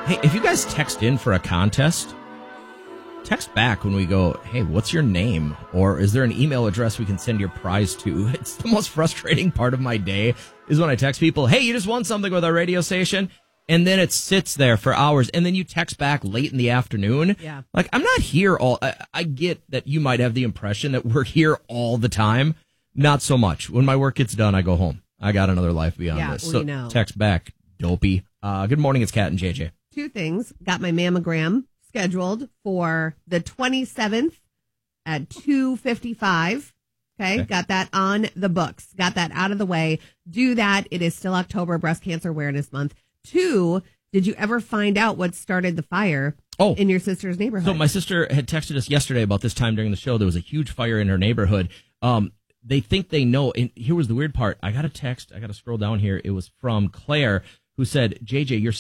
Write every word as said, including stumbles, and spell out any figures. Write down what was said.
Hey, if you guys text in for a contest, text back when we go, hey, what's your name? Or is there an email address we can send your prize to? It's the most frustrating part of my day is when I text people, hey, you just won something with our radio station. And then it sits there for hours. And then you text back late in the afternoon. Yeah. Like, I'm not here all. I, I get that you might have the impression that we're here all the time. Not so much. When my work gets done, I go home. I got another life beyond Yeah, this. we So know. text back, dopey. Uh, good morning. It's Kat and J J. Two things. Got my mammogram scheduled for the twenty-seventh at two fifty-five. Okay? Okay. Got that on the books. Got that out of the way. Do that. It is still October, Breast Cancer Awareness Month. Two, did you ever find out what started the fire Oh. in your sister's neighborhood? So my sister had texted us yesterday about this time during the show. There was a huge fire in her neighborhood. Um, they think they know. And here was the weird part. I got a text. I got to scroll down here. It was from Claire, who said, J J, your